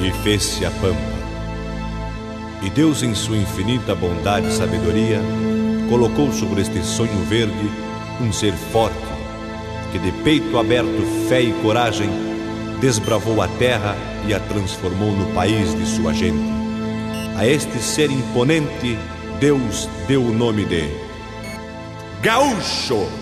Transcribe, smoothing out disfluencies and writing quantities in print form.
E fez-se a pampa. E Deus, em sua infinita bondade e sabedoria, colocou sobre este sonho verde um ser forte, que de peito aberto, fé e coragem, desbravou a terra e a transformou no país de sua gente. A este ser imponente, Deus deu o nome de Gaúcho.